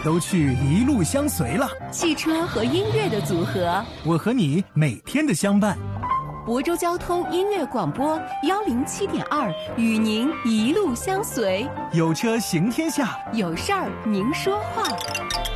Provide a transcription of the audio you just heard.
都去一路相随了。 汽车和音乐的组合， 我和你每天的相伴。 亳州交通音乐广播107.2，与您一路相随。 有车行天下， 有事儿您说话。